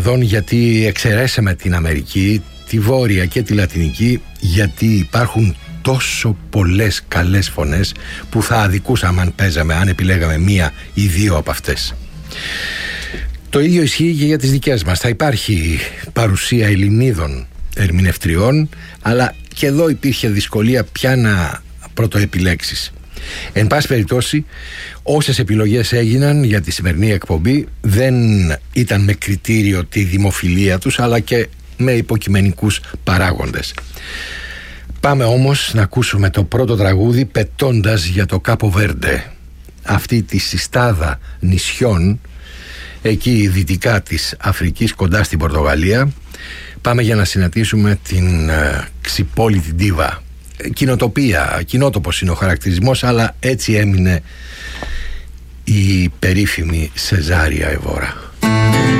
σχεδόν, γιατί εξαιρέσαμε την Αμερική, τη Βόρεια και τη Λατινική, γιατί υπάρχουν τόσο πολλές καλές φωνές που θα αδικούσαμε αν παίζαμε, αν επιλέγαμε μία ή δύο από αυτές. Το ίδιο ισχύει και για τις δικές μας. Θα υπάρχει παρουσία Ελληνίδων ερμηνευτριών, αλλά και εδώ υπήρχε δυσκολία πια να πρωτοεπιλέξεις. Εν πάση περιπτώσει, όσες επιλογές έγιναν για τη σημερινή εκπομπή δεν ήταν με κριτήριο τη δημοφιλία τους, αλλά και με υποκειμενικούς παράγοντες. Πάμε όμως να ακούσουμε το πρώτο τραγούδι, πετώντας για το Κάπο Βέρντε, αυτή τη συστάδα νησιών εκεί δυτικά της Αφρικής, κοντά στην Πορτογαλία. Πάμε για να συναντήσουμε την ξυπόλυτη ντίβα. Κοινοτοπία, κοινότοπος είναι ο χαρακτηρισμός, αλλά έτσι έμεινε η περίφημη Σεζάρια Εβόρα.